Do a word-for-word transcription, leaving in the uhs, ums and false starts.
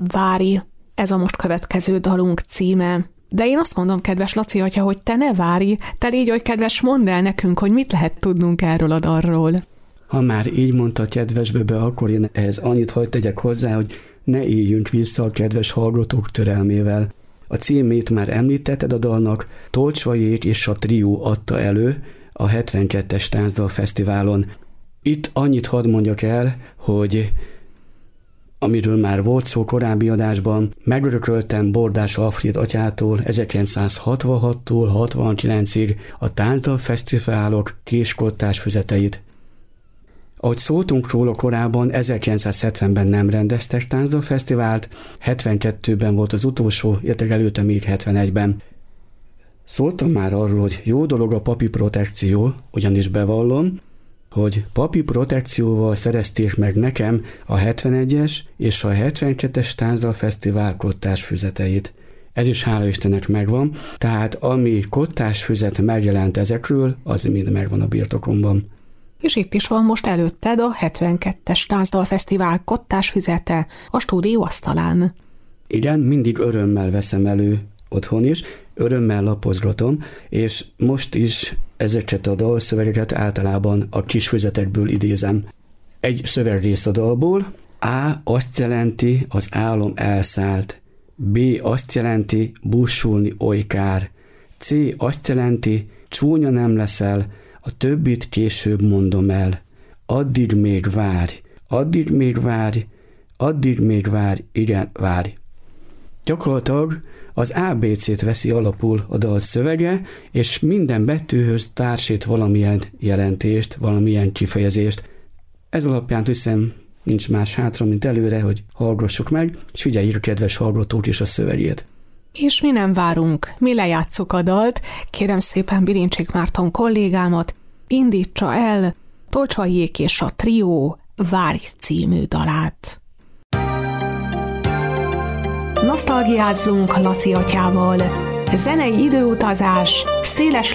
Várj, ez a most következő dalunk címe. De én azt mondom, kedves Laci atya, hogy te ne várj, te légy oly kedves, mondd el nekünk, hogy mit lehet tudnunk erről a dalról. Ha már így mondta kedves Böbe, akkor én ehhez annyit hadd tegyek hozzá, hogy ne éljünk vissza a kedves hallgatók türelmével. A címét már említetted a dalnak, Tolcsvaiék és a trió adta elő a hetvenkettes Táncdal Fesztiválon. Itt annyit hadd mondjak el, hogy amiről már volt szó korábbi adásban, megörököltem Bordás Alfréd atyától ezerkilencszázhatvanhattól hatvankilencig a Táncdal Fesztiválok késkottás füzeteit. Ahogy szóltunk róla korábban, ezerkilencszázhetvenben nem rendeztek Táncdal Fesztivált, hetvenkettőben volt az utolsó, illetve előtte még hetvenegyben. Szóltam már arról, hogy jó dolog a papi protekció, ugyanis bevallom, hogy papi protekcióval szerezték meg nekem a hetvenegyes és a hetvenkettes Táncdal Fesztivál kottás füzeteit. Ez is hála Istennek megvan, tehát ami kottás füzet megjelent ezekről, az mind megvan a birtokomban. És itt is van most előtted a hetvenkettes Táncdal Fesztivál kottás füzete a stúdió asztalán. Igen, mindig örömmel veszem elő otthon is, örömmel lapozgatom, és most is ezeket a dalszövegeket általában a kis füzetekből idézem. Egy szövegrész a dalból: A azt jelenti, az álom elszállt, B azt jelenti, búsulni oly kár, C azt jelenti, csúnya nem leszel, a többit később mondom el. Addig még várj, addig még várj, addig még várj, igen, várj. Gyakorlatilag az á bé cét veszi alapul a dal szövege, és minden betűhöz társít valamilyen jelentést, valamilyen kifejezést. Ez alapján hiszem nincs más hátra, mint előre, hogy hallgassuk meg, és figyeljük a kedves hallgatók is a szövegét. És mi nem várunk, mi lejátszuk a dalt, kérem szépen Birincsik Márton kollégámat, indítsa el Tolcsvaiék és a trió Várj című dalát. Nosztalgiázzunk Laci atyával. Zenei időutazás, széles